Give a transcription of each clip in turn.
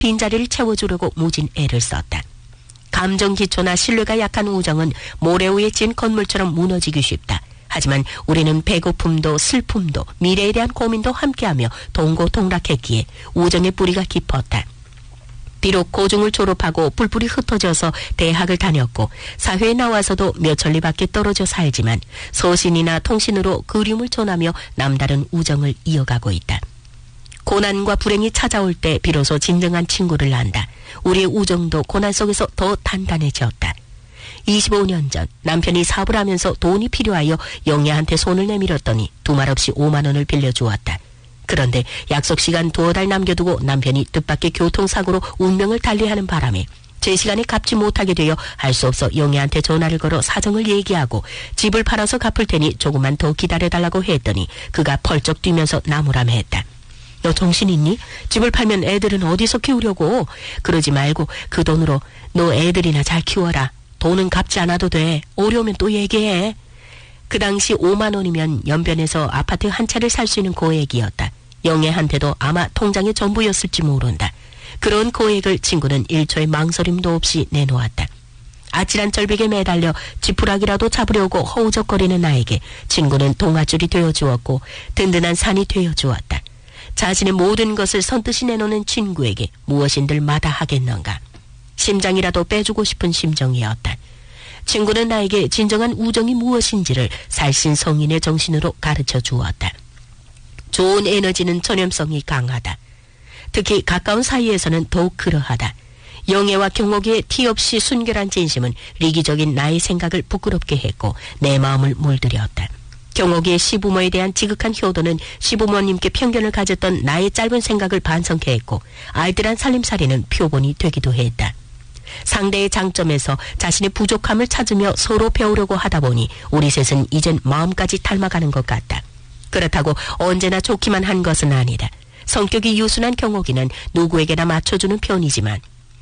빈자리를 채워주려고 무진 애를 썼다. 감정 기초나 신뢰가 약한 우정은 모래 위에 찐 건물처럼 무너지기 쉽다. 하지만 우리는 배고픔도 슬픔도 미래에 대한 고민도 함께하며 동고동락했기에 우정의 뿌리가 깊었다. 비록 고중을 졸업하고 뿔뿔이 흩어져서 대학을 다녔고 사회에 나와서도 몇 천리 밖에 떨어져 살지만 소신이나 통신으로 그리움을 전하며 남다른 우정을 이어가고 있다. 고난과 불행이 찾아올 때 비로소 진정한 친구를 안다. 우리의 우정도 고난 속에서 더 단단해졌다. 25년 전 남편이 사업을 하면서 돈이 필요하여 영애한테 손을 내밀었더니 두말 없이 5만 원을 빌려주었다. 그런데 약속 시간 2달 남겨두고 남편이 뜻밖의 교통사고로 운명을 달리하는 바람에 제 시간에 갚지 못하게 되어 할 수 없어 영애한테 전화를 걸어 사정을 얘기하고 집을 팔아서 갚을 테니 조금만 더 기다려달라고 했더니 그가 펄쩍 뛰면서 나무람했다. 너 정신 있니? 집을 팔면 애들은 어디서 키우려고? 그러지 말고 그 돈으로 너 애들이나 잘 키워라. 돈은 갚지 않아도 돼. 어려우면 또 얘기해. 그 당시 5만 원이면 연변에서 아파트 한 채를 살 수 있는 고액이었다. 영애한테도 아마 통장의 전부였을지 모른다. 그런 고액을 친구는 1초의 망설임도 없이 내놓았다. 아찔한 절벽에 매달려 지푸라기라도 잡으려고 허우적거리는 나에게 친구는 동아줄이 되어주었고 든든한 산이 되어주었다. 자신의 모든 것을 선뜻이 내놓는 친구에게 무엇인들 마다하겠는가. 심장이라도 빼주고 싶은 심정이었다. 친구는 나에게 진정한 우정이 무엇인지를 살신성인의 정신으로 가르쳐 주었다. 좋은 에너지는 전염성이 강하다. 특히 가까운 사이에서는 더욱 그러하다. 영애와 경옥의 티 없이 순결한 진심은 리기적인 나의 생각을 부끄럽게 했고 내 마음을 물들였다. 경옥의 시부모에 대한 지극한 효도는 시부모님께 편견을 가졌던 나의 짧은 생각을 반성케 했고 알뜰한 살림살이는 표본이 되기도 했다. 상대의 장점에서 자신의 부족함을 찾으며 서로 배우려고 하다 보니 우리 셋은 이젠 마음까지 닮아가는 것 같다. 그렇다고 언제나 좋기만 한 것은 아니다. 성격이 유순한 경옥이는 누구에게나 맞춰주는 편이지만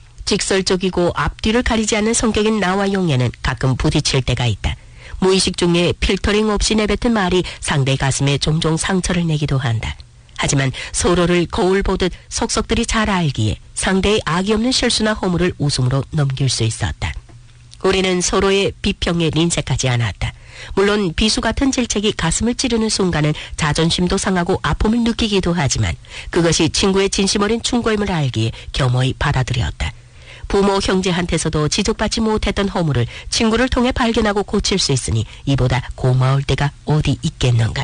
직설적이고 앞뒤를 가리지 않는 성격인 나와 영애는 가끔 부딪힐 때가 있다. 무의식 중에 필터링 없이 내뱉은 말이 상대 가슴에 종종 상처를 내기도 한다. 하지만 서로를 거울 보듯 속속들이 잘 알기에 상대의 악이 없는 실수나 허물을 웃음으로 넘길 수 있었다. 우리는 서로의 비평에 린색하지 않았다. 물론 비수 같은 질책이 가슴을 찌르는 순간은 자존심도 상하고 아픔을 느끼기도 하지만 그것이 친구의 진심 어린 충고임을 알기에 겸허히 받아들였다. 부모 형제한테서도 지적받지 못했던 허물을 친구를 통해 발견하고 고칠 수 있으니 이보다 고마울 때가 어디 있겠는가.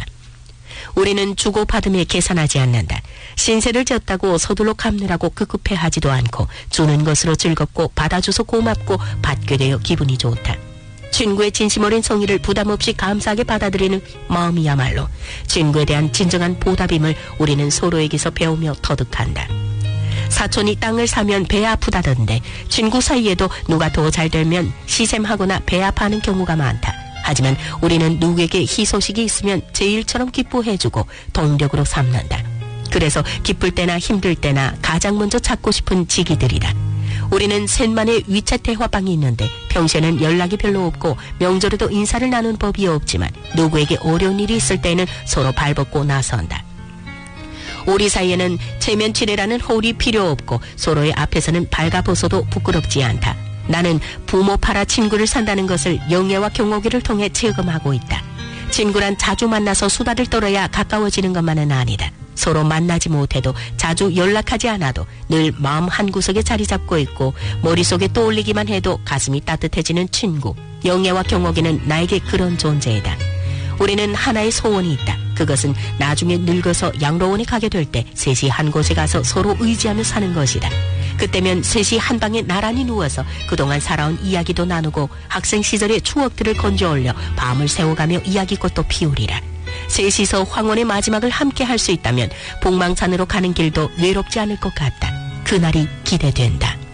우리는 주고받음에 계산하지 않는다. 신세를 졌다고 서둘러 갚느라고 급급해하지도 않고 주는 것으로 즐겁고 받아줘서 고맙고 받게 되어 기분이 좋다. 친구의 진심 어린 성의를 부담 없이 감사하게 받아들이는 마음이야말로 친구에 대한 진정한 보답임을 우리는 서로에게서 배우며 터득한다. 사촌이 땅을 사면 배 아프다던데 친구 사이에도 누가 더 잘 되면 시샘하거나 배 아파하는 경우가 많다. 하지만 우리는 누구에게 희소식이 있으면 제일처럼 기뻐해주고 동력으로 삼는다. 그래서 기쁠 때나 힘들 때나 가장 먼저 찾고 싶은 지기들이다. 우리는 셋만의 위챗 대화방이 있는데 평소에는 연락이 별로 없고 명절에도 인사를 나눈 법이 없지만 누구에게 어려운 일이 있을 때는 서로 발벗고 나선다. 우리 사이에는 체면치레라는 홀이 필요 없고 서로의 앞에서는 발가벗어도 부끄럽지 않다. 나는 부모 팔아 친구를 산다는 것을 영애와 경옥이를 통해 체험하고 있다. 친구란 자주 만나서 수다를 떨어야 가까워지는 것만은 아니다. 서로 만나지 못해도 자주 연락하지 않아도 늘 마음 한구석에 자리 잡고 있고 머릿속에 떠올리기만 해도 가슴이 따뜻해지는 친구. 영애와 경옥이는 나에게 그런 존재이다. 우리는 하나의 소원이 있다. 그것은 나중에 늙어서 양로원에 가게 될 때 셋이 한 곳에 가서 서로 의지하며 사는 것이다. 그때면 셋이 한 방에 나란히 누워서 그동안 살아온 이야기도 나누고 학생 시절의 추억들을 건져 올려 밤을 새워가며 이야기꽃도 피우리라. 셋이서 황혼의 마지막을 함께 할 수 있다면 복망산으로 가는 길도 외롭지 않을 것 같다. 그날이 기대된다.